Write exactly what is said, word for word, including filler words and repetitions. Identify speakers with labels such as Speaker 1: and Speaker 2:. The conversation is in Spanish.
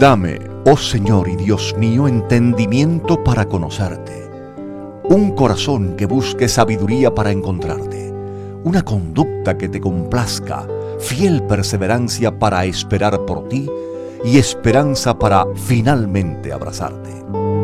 Speaker 1: Dame, oh Señor y Dios mío, entendimiento para conocerte, un corazón que busque sabiduría para encontrarte, una conducta que te complazca, fiel perseverancia para esperar por ti y esperanza para finalmente abrazarte.